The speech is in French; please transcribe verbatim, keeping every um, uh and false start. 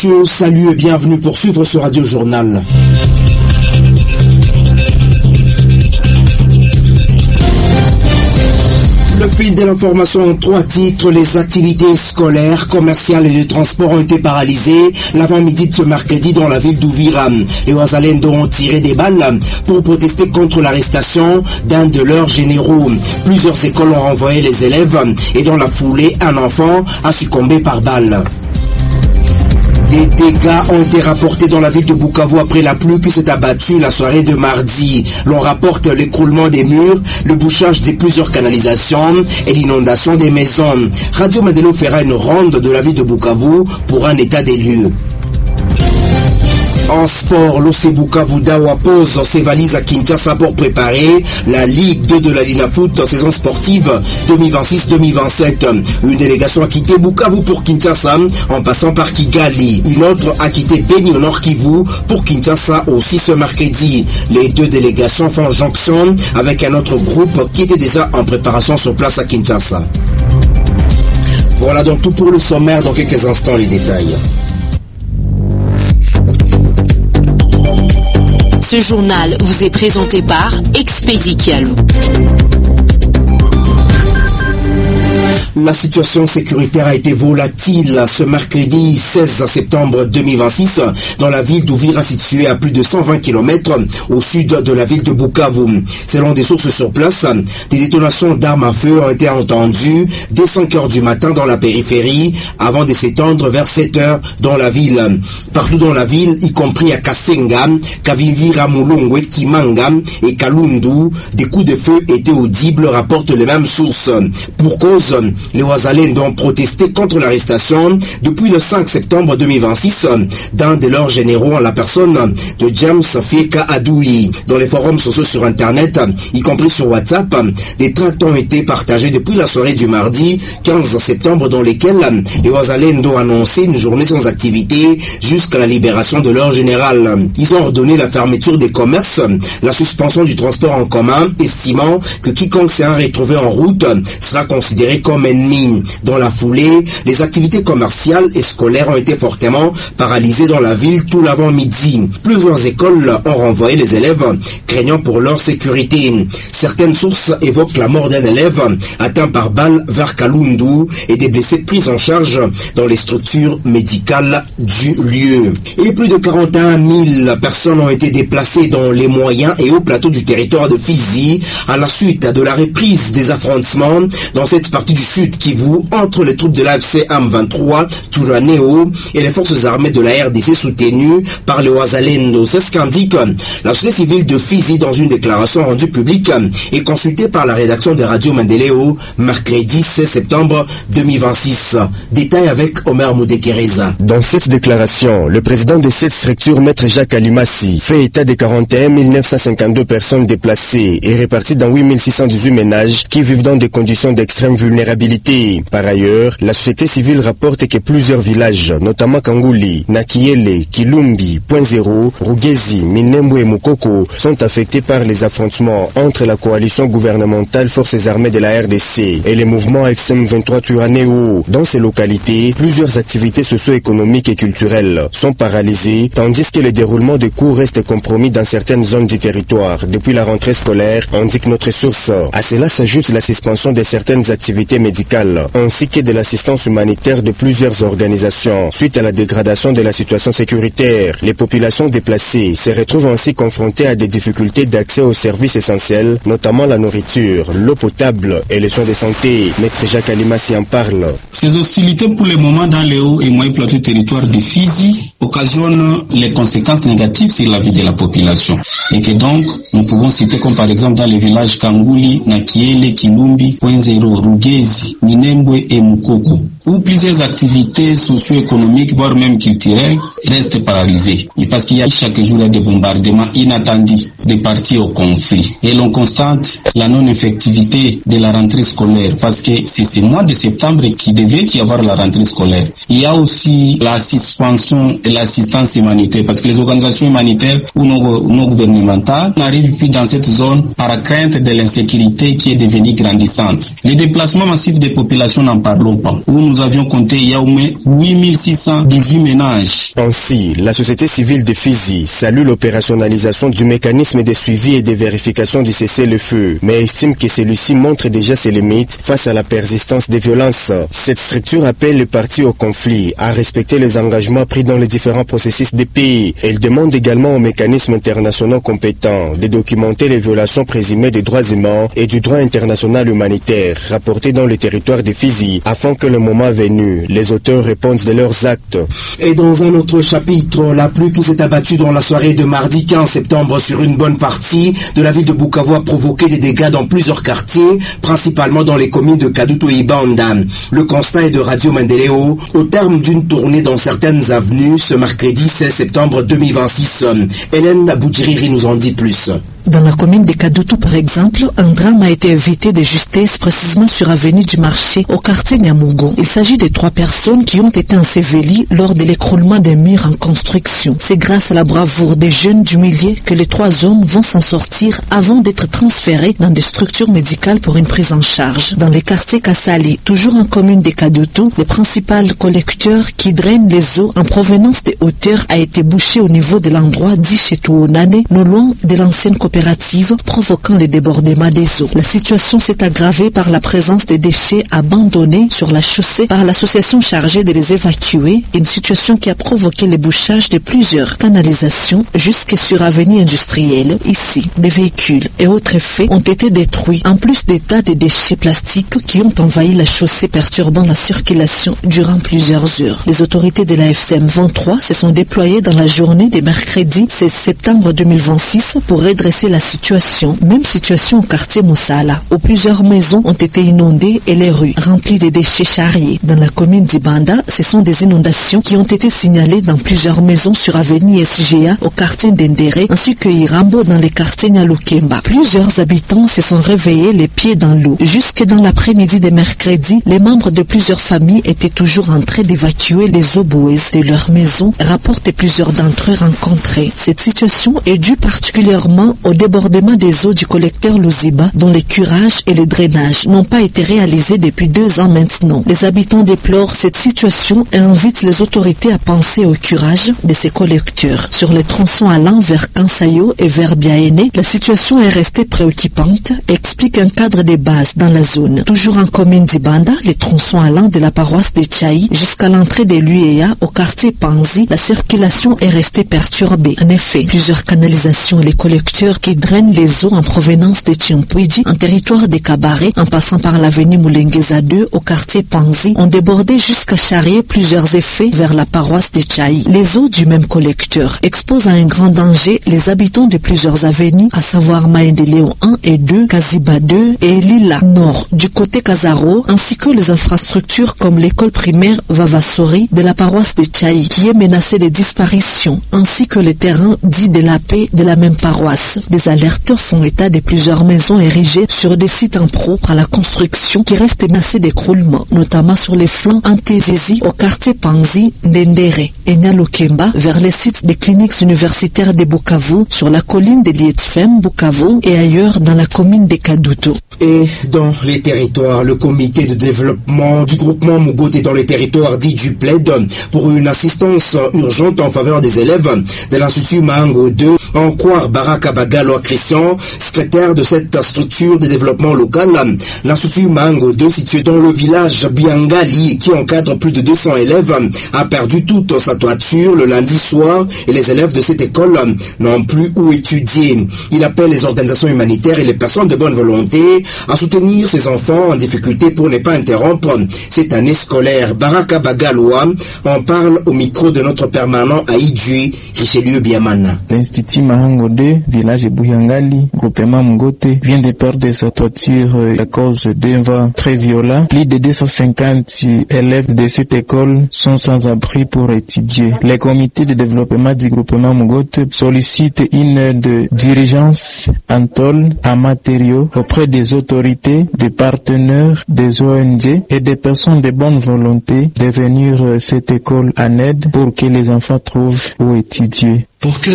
Salut et bienvenue pour suivre ce radio journal. Le fil de l'information en trois titres. Les activités scolaires, commerciales et de transport ont été paralysées l'avant-midi de ce mercredi dans la ville d'Uvira. Les Ouazalendo ont tiré des balles pour protester contre l'arrestation d'un de leurs généraux. Plusieurs écoles ont renvoyé les élèves et dans la foulée, un enfant a succombé par balle. Des dégâts ont été rapportés dans la ville de Bukavu après la pluie qui s'est abattue la soirée de mardi. L'on rapporte l'écroulement des murs, le bouchage de plusieurs canalisations et l'inondation des maisons. Radio Mandelo fera une ronde de la ville de Bukavu pour un état des lieux. En sport, l'O C Bukavu Dawa pose ses valises à Kinshasa pour préparer la Ligue deux de la Lina Foot saison sportive deux mille vingt-six deux mille vingt-sept. Une délégation a quitté Bukavu pour Kinshasa en passant par Kigali. Une autre a quitté Beni au Nord Kivu pour Kinshasa aussi ce mercredi. Les deux délégations font jonction avec un autre groupe qui était déjà en préparation sur place à Kinshasa. Voilà donc tout pour le sommaire. Dans quelques instants, les détails. Ce journal vous est présenté par Expedi Kialou. La situation sécuritaire a été volatile ce mercredi seize septembre deux mille vingt-six dans la ville d'Uvira située à plus de cent vingt kilomètres au sud de la ville de Bukavu. Selon des sources sur place, des détonations d'armes à feu ont été entendues dès cinq heures du matin dans la périphérie avant de s'étendre vers sept heures dans la ville. Partout dans la ville, y compris à Kasenga, Kavivira, Mulongwe, Kimanga et Kalundu, des coups de feu étaient audibles, rapportent les mêmes sources. Pour cause, les Ouazalendo ont protesté contre l'arrestation depuis le cinq septembre deux mille vingt-six d'un de leurs généraux en la personne de James Fieka Adoui. Dans les forums sociaux sur Internet, y compris sur WhatsApp, des tracts ont été partagés depuis la soirée du mardi quinze septembre dans lesquels les Ouazalendo ont annoncé une journée sans activité jusqu'à la libération de leur général. Ils ont ordonné la fermeture des commerces, la suspension du transport en commun, estimant que quiconque s'est retrouvé en route sera considéré comme ennemi. Dans la foulée, les activités commerciales et scolaires ont été fortement paralysées dans la ville tout l'avant-midi. Plusieurs écoles ont renvoyé les élèves, craignant pour leur sécurité. Certaines sources évoquent la mort d'un élève atteint par balle vers Kalundu et des blessés pris en charge dans les structures médicales du lieu. Et plus de quarante et un mille personnes ont été déplacées dans les moyens et hauts plateaux du territoire de Fizi à la suite de la reprise des affrontements dans cette partie du sud Kivu entre les troupes de l'A F C M vingt-trois, Touraneo et les forces armées de la R D C soutenues par les Ouazalendo. C'est ce qu'indique la société civile de Fizi dans une déclaration rendue publique et consultée par la rédaction de Radio Mandelo mercredi seize septembre deux mille vingt-six. Détail avec Omer Moudekereza. Dans cette déclaration, le président de cette structure, Maître Jacques Alimasi, fait état de quarante et un mille neuf cent cinquante-deux personnes déplacées et réparties dans huit mille six cent dix-huit ménages qui vivent dans des conditions d'extrême vulnérabilité. Par ailleurs, la société civile rapporte que plusieurs villages, notamment Kangouli, Nakiele, Kilumbi, Point Zéro, Rugezi, Minembwe et Mukoko, sont affectés par les affrontements entre la coalition gouvernementale Forces armées de la R D C et les mouvements F C M vingt-trois Touraneo. Dans ces localités, plusieurs activités socio-économiques et culturelles sont paralysées, tandis que le déroulement des cours reste compromis dans certaines zones du territoire depuis la rentrée scolaire, indique notre source. À cela s'ajoute la suspension de certaines activités médicales, ainsi que de l'assistance humanitaire de plusieurs organisations. Suite à la dégradation de la situation sécuritaire, les populations déplacées se retrouvent ainsi confrontées à des difficultés d'accès aux services essentiels, notamment la nourriture, l'eau potable et les soins de santé. Maître Jacques Alimasi en parle. Ces hostilités pour le moment dans les hauts et moyens plateaux territoires de Fizi occasionnent les conséquences négatives sur la vie de la population. Et que donc, nous pouvons citer comme par exemple dans les villages Kangouli, Nakiele, Kilumbi, Point Zéro, Rugezi, Minembwe et Mukoko, où plusieurs activités socio-économiques, voire même culturelles, restent paralysées. Et parce qu'il y a chaque jour des bombardements inattendus des parties au conflit. Et l'on constate la non-effectivité de la rentrée scolaire, parce que c'est ce mois de septembre qui devait y avoir la rentrée scolaire. Il y a aussi la suspension de l'assistance humanitaire, parce que les organisations humanitaires ou non, non gouvernementales n'arrivent plus dans cette zone par crainte de l'insécurité qui est devenue grandissante. Les déplacements massifs des populations, n'en parlons pas, où nous avions compté il y a au moins huit mille six cent dix-huit ménages. Ainsi, la société civile de Fizi salue l'opérationnalisation du mécanisme de suivi et de vérification du cessez-le-feu, mais estime que celui-ci montre déjà ses limites face à la persistance des violences. Cette structure appelle les parties au conflit à respecter les engagements pris dans les différents processus des pays. Elle demande également aux mécanismes internationaux compétents de documenter les violations présumées des droits humains et du droit international humanitaire rapportés dans le territoire de Fizi, afin que le moment venu, les auteurs répondent de leurs actes. Et dans un autre chapitre, la pluie qui s'est abattue dans la soirée de mardi quinze septembre sur une bonne partie de la ville de Bukavu a provoqué des dégâts dans plusieurs quartiers, principalement dans les communes de Kadutu et Ibanda. Le constat est de Radio Mandeleo au terme d'une tournée dans certaines avenues ce mercredi seize septembre deux mille vingt-six. Hélène Boudjiriri nous en dit plus. Dans la commune de Kadutu, par exemple, un drame a été évité de justesse précisément sur avenue du Marché au quartier Nyamugo. Il s'agit de trois personnes qui ont été ensevelies lors de l'écroulement des murs en construction. C'est grâce à la bravoure des jeunes du milieu que les trois hommes vont s'en sortir avant d'être transférés dans des structures médicales pour une prise en charge. Dans les quartiers Kassali, toujours en commune de Kadutu, le principal collecteur qui draine les eaux en provenance des hauteurs a été bouché au niveau de l'endroit dit chez Touonane, non loin de l'ancienne coopérative, provoquant le débordement des eaux. La situation s'est aggravée par la présence des déchets abandonnés sur la chaussée par l'association chargée de les évacuer, une situation qui a provoqué le bouchage de plusieurs canalisations jusque sur avenue industrielle. Ici, des véhicules et autres effets ont été détruits, en plus des tas de déchets plastiques qui ont envahi la chaussée, perturbant la circulation durant plusieurs heures. Les autorités de la F C M vingt-trois se sont déployées dans la journée de mercredi seize septembre deux mille vingt-six pour redresser la situation. Même situation au quartier Moussala, où plusieurs maisons ont été inondées et les rues remplies de déchets charriés. Dans la commune d'Ibanda, ce sont des inondations qui ont été signalées dans plusieurs maisons sur avenue S G A au quartier Ndendere ainsi que Irambo dans les quartiers Nyalukemba. Plusieurs habitants se sont réveillés les pieds dans l'eau. Jusque dans l'après-midi de mercredi, les membres de plusieurs familles étaient toujours en train d'évacuer les eaux boueuses de leurs maisons, rapportent plusieurs d'entre eux rencontrés. Cette situation est due particulièrement au débordement des eaux du collecteur Luziba, dont les curages et les drainages n'ont pas été réalisés depuis deux ans maintenant. Les habitants déplorent cette situation et invitent les autorités à penser au curage de ces collecteurs. Sur les tronçons allant vers Kansayo et vers Biaene, la situation est restée préoccupante, explique un cadre de base dans la zone. Toujours en commune d'Ibanda, les tronçons allant de la paroisse de Tchaï jusqu'à l'entrée de l'U E A au quartier Panzi, la circulation est restée perturbée. En effet, plusieurs canalisations et les collecteurs qui drainent les eaux en provenance de Chimpouidji, en territoire des Cabarets, en passant par l'avenue Moulengeza deux au quartier Panzi, ont débordé jusqu'à charrier plusieurs effets vers la paroisse de Tchaï. Les eaux du même collecteur exposent à un grand danger les habitants de plusieurs avenues, à savoir Maendeleo un et deux, Kaziba deux et Lila Nord du côté Kazaro, ainsi que les infrastructures comme l'école primaire Vavasori de la paroisse de Tchaï, qui est menacée de disparition, ainsi que les terrains dits de la paix de la même paroisse. Des alertes font état de plusieurs maisons érigées sur des sites impropres à la construction qui restent menacés d'écroulement, notamment sur les flancs Antézizi au quartier Panzi, Ndendere et Nyalukemba, vers les sites des cliniques universitaires de Bukavu, sur la colline de Lietfem, Bukavu et ailleurs dans la commune de Kadutu. Et dans les territoires, le comité de développement du groupement Mugote dans les territoires dit du plaide pour une assistance urgente en faveur des élèves de l'Institut Mahango deux, en croire Baraka Bagalo Christian, secrétaire de cette structure de développement local. L'Institut Mahango deux, situé dans le village Biangali, qui encadre plus de deux cents élèves, a perdu toute sa toiture le lundi soir et les élèves de cette école n'ont plus où étudier. Il appelle les organisations humanitaires et les personnes de bonne volonté à soutenir ces enfants en difficulté pour ne pas interrompre cette année scolaire. Baraka Bagaloa en parle au micro de notre permanent à Idjui, Richelieu Biamana. L'Institut Mahango deux, village Bouyangali, groupement Mugote, vient de perdre sa toiture à cause d'un vent très violent. Plus de deux cent cinquante élèves de cette école sont sans abri pour étudier. Les comités de développement du groupement Mugote sollicitent une aide d'urgence en tôle, en matériaux auprès des autorités, des partenaires, des O N G et des personnes de bonne volonté de venir cette école en aide pour que les enfants trouvent où étudier. Pour que